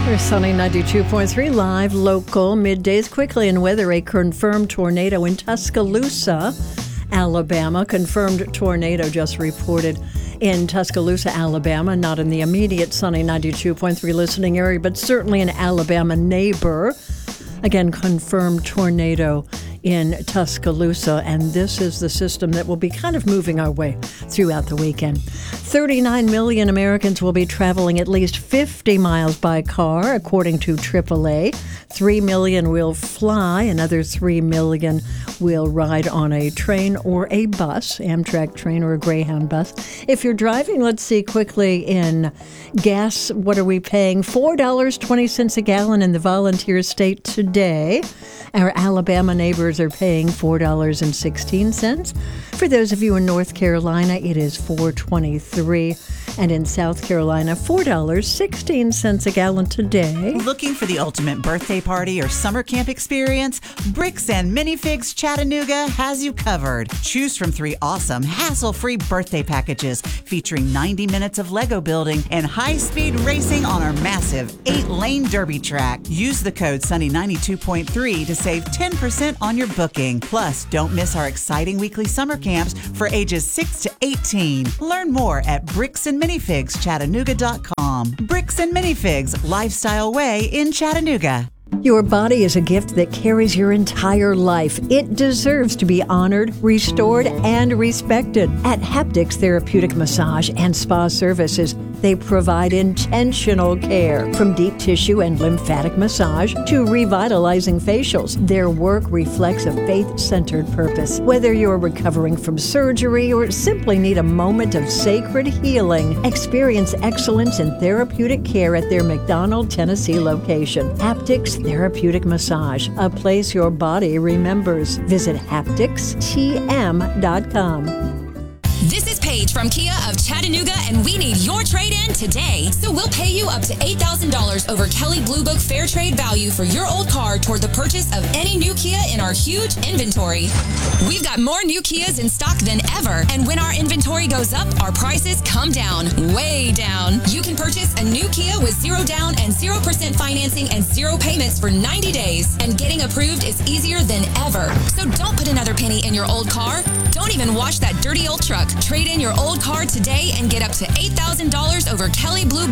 We're Sunny 92.3 live, local, middays. Quickly in weather, a confirmed tornado in Tuscaloosa, Alabama. Confirmed tornado just reported in Tuscaloosa, Alabama. Not in the immediate Sunny 92.3 listening area, but certainly an Alabama neighbor. Again, confirmed tornado in Tuscaloosa, and this is the system that will be kind of moving our way throughout the weekend. 39 million Americans will be traveling at least 50 miles by car, according to AAA. 3 million will fly, another 3 million will ride on a train or a bus, Amtrak train or a Greyhound bus. If you're driving, let's see quickly in gas, what are we paying? $4.20 a gallon in the volunteer state today. Our Alabama neighbors are paying $4.16. For those of you in North Carolina, it is $4.23. And in South Carolina, $4.16 a gallon today. Looking for the ultimate birthday party or summer camp experience? Bricks and Minifigs Chattanooga has you covered. Choose from 3 awesome, hassle-free birthday packages featuring 90 minutes of Lego building and high-speed racing on our massive 8-lane derby track. Use the code SUNNY92.3 to save 10% on your booking. Plus, don't miss our exciting weekly summer camps for ages 6 to 18. Learn more at BricksandMinifigsChattanooga.com. Bricks and Minifigs, Lifestyle Way in Chattanooga. Your body is a gift that carries your entire life. It deserves to be honored, restored, and respected. At Haptics Therapeutic Massage and Spa Services, they provide intentional care, from deep tissue and lymphatic massage to revitalizing facials. Their work reflects a faith-centered purpose. Whether you're recovering from surgery or simply need a moment of sacred healing, experience excellence in therapeutic care at their McDonald, Tennessee location. Haptics Therapeutic Massage, a place your body remembers. Visit hapticstm.com. This is Paige from Kia of Chattanooga, and we need your trade-in today. So we'll pay you up to $8,000 over Kelley Blue Book Fair Trade Value for your old car toward the purchase of any new Kia in our huge inventory. We've got more new Kias in stock than ever, and when our inventory goes up, our prices come down, way down. You can purchase a new Kia with 0 down and 0% financing and 0 payments for 90 days, and getting approved is easier than ever. So don't put another penny in your old car. Don't even wash that dirty old truck. Trade in your old car today and get up to $8,000 over Kelley Blue